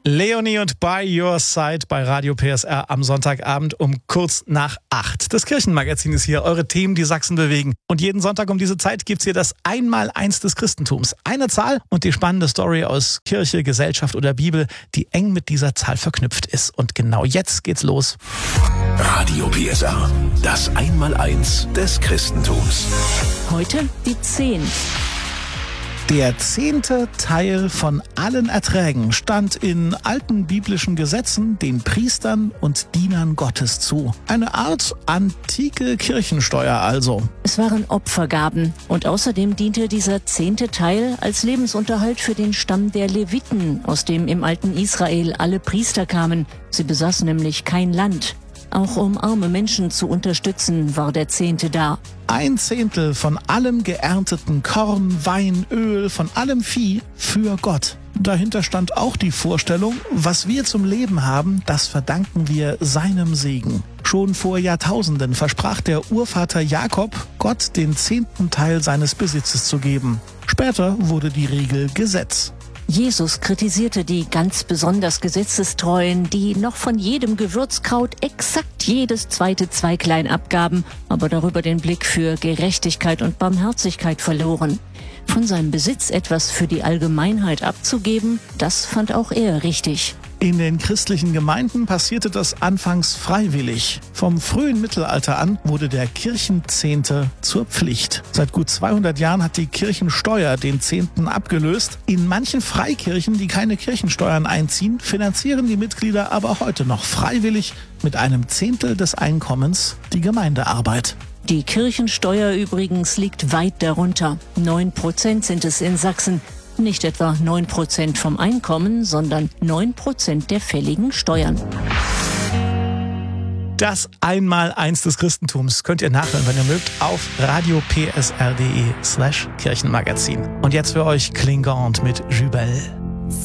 Leonie und By Your Side bei Radio PSR am Sonntagabend um kurz nach 8. Das Kirchenmagazin ist hier, eure Themen, die Sachsen bewegen. Und jeden Sonntag um diese Zeit gibt's hier das Einmaleins des Christentums. Eine Zahl und die spannende Story aus Kirche, Gesellschaft oder Bibel, die eng mit dieser Zahl verknüpft ist. Und genau jetzt geht's los. Radio PSR, das Einmaleins des Christentums. Heute die 10. Der 10. Teil von allen Erträgen stand in alten biblischen Gesetzen den Priestern und Dienern Gottes zu. Eine Art antike Kirchensteuer also. Es waren Opfergaben und außerdem diente dieser 10. Teil als Lebensunterhalt für den Stamm der Leviten, aus dem im alten Israel alle Priester kamen. Sie besaßen nämlich kein Land. Auch um arme Menschen zu unterstützen, war der 10. da. 1/10 von allem geernteten Korn, Wein, Öl, von allem Vieh für Gott. Dahinter stand auch die Vorstellung, was wir zum Leben haben, das verdanken wir seinem Segen. Schon vor Jahrtausenden versprach der Urvater Jakob, Gott den 10. Teil seines Besitzes zu geben. Später wurde die Regel Gesetz. Jesus kritisierte die ganz besonders Gesetzestreuen, die noch von jedem Gewürzkraut exakt jedes zweite Zweiglein abgaben, aber darüber den Blick für Gerechtigkeit und Barmherzigkeit verloren. Von seinem Besitz etwas für die Allgemeinheit abzugeben, das fand auch er richtig. In den christlichen Gemeinden passierte das anfangs freiwillig. Vom frühen Mittelalter an wurde der Kirchenzehnte zur Pflicht. Seit gut 200 Jahren hat die Kirchensteuer den 10. abgelöst. In manchen Freikirchen, die keine Kirchensteuern einziehen, finanzieren die Mitglieder aber heute noch freiwillig mit einem 10. des Einkommens die Gemeindearbeit. Die Kirchensteuer übrigens liegt weit darunter. 9% sind es in Sachsen. Nicht etwa 9% vom Einkommen, sondern 9% der fälligen Steuern. Das Einmaleins des Christentums könnt ihr nachhören, wenn ihr mögt, auf radiopsr.de/Kirchenmagazin. Und jetzt für euch Klingant mit Jubel.